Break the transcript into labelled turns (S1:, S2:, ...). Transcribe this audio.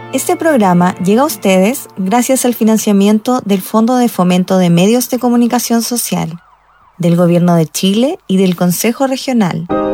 S1: Este programa llega a ustedes gracias al financiamiento del Fondo de Fomento de Medios de Comunicación Social, del Gobierno de Chile y del Consejo Regional.